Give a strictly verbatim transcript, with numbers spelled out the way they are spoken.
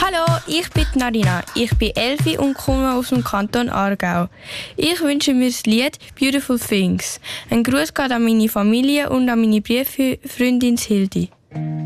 Hallo, ich bin Narina. Ich bin elf und komme aus dem Kanton Aargau. Ich wünsche mir das Lied «Beautiful Things». Ein Gruß geht an meine Familie und an meine Brieffreundin Hildi.